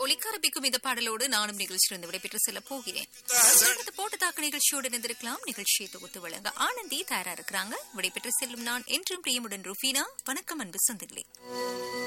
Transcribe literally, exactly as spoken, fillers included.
ஒளிக்காரபிக்கும் இந்த பாடலோடு நானும் நிகழ்ச்சியிலிருந்து விடைபெற்று செல்ல போகிறேன். போட்டு தாக்கு நிகழ்ச்சியோடு இணைந்திருக்கலாம். நிகழ்ச்சியை தொகுத்து வழங்க ஆனந்தி தயாரா இருக்கிறாங்க. விடைபெற்று செல்லும் நான் என்றும் பிரியமுடன் ருஃபீனா. வணக்கம் அன்பு சொந்தங்களே.